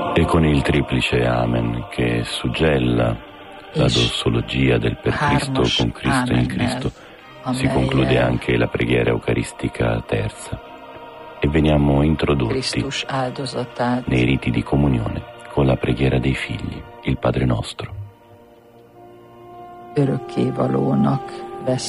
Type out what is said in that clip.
E con il triplice Amen che suggella la dossologia del per Cristo, con Cristo e in Cristo, si conclude anche la preghiera eucaristica terza e veniamo introdotti nei riti di comunione con la preghiera dei figli, il Padre nostro. Örökkévalónak